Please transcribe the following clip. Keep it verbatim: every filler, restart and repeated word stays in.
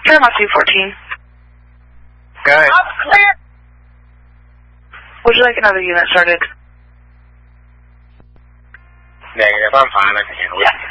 Paramount two fourteen. Go ahead. I'm clear. Would you like another unit started? Negative, I'm fine, I can handle it.